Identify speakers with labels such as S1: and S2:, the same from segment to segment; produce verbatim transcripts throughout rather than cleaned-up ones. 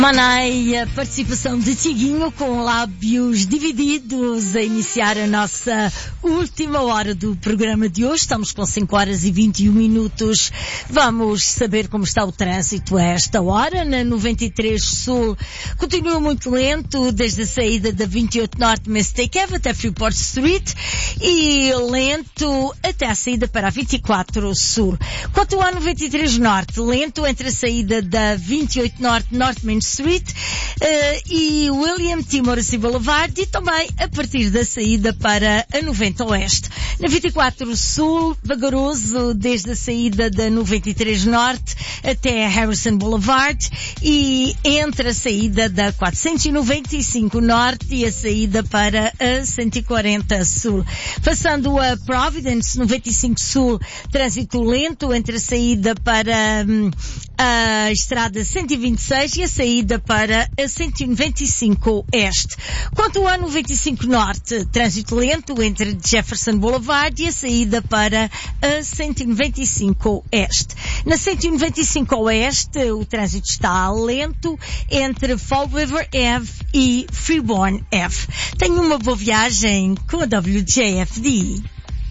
S1: Manai, a participação de Tiaguinho com lábios divididos a iniciar a nossa última hora do programa de hoje. Estamos com cinco horas e vinte e um minutos. Vamos saber como está o trânsito a esta hora. Na noventa e três Sul continua muito lento desde a saída da vinte e oito Norte Mistake Ave até Freeport Street e lento até a saída para a vinte e quatro Sul. Quanto à noventa e três Norte, lento entre a saída da vinte e oito Norte North Main Street uh, e William T. Morrissey Boulevard e também a partir da saída para a noventa Oeste. Na vinte e quatro Sul, vagaroso desde a saída da noventa e três Norte até Harrison Boulevard e entre a saída da quatrocentos e noventa e cinco Norte e a saída para a cento e quarenta Sul. Passando a Providence, noventa e cinco Sul, trânsito lento entre a saída para hum, a estrada cento e vinte e seis e a saída para a cento e noventa e cinco Este. Quanto a noventa e cinco Norte, trânsito lento entre Jefferson Boulevard e a saída para a cento e noventa e cinco Este. Na cento e noventa e cinco Oeste, o trânsito está lento entre Fall River Ave e Freeborn Ave. Tenha uma boa viagem com a W J F D.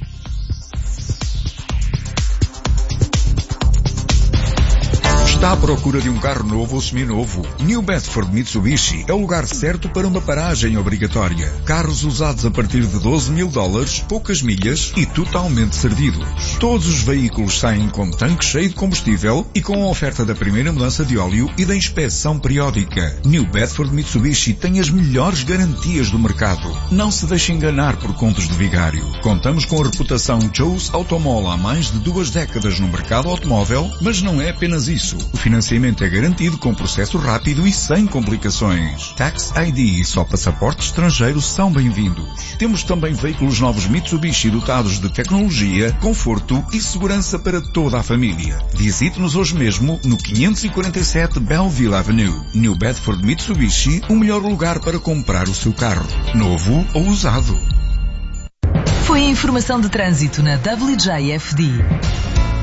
S2: Está à procura de um carro novo ou seminovo? New Bedford Mitsubishi é o lugar certo para uma paragem obrigatória. Carros usados a partir de doze mil dólares, poucas milhas e totalmente servidos. Todos os veículos saem com tanque cheio de combustível e com a oferta da primeira mudança de óleo e da inspeção periódica. New Bedford Mitsubishi tem as melhores garantias do mercado. Não se deixe enganar por contos de vigário. Contamos com a reputação Joe's Automall há mais de duas décadas no mercado automóvel, mas não é apenas isso. O financiamento é garantido com processo rápido e sem complicações. Tax I D e só passaporte estrangeiro são bem-vindos. Temos também veículos novos Mitsubishi dotados de tecnologia, conforto e segurança para toda a família. Visite-nos hoje mesmo no quinhentos e quarenta e sete Belleville Avenue. New Bedford Mitsubishi, o melhor lugar para comprar o seu carro, novo ou usado.
S3: Foi a informação de trânsito na W J F D.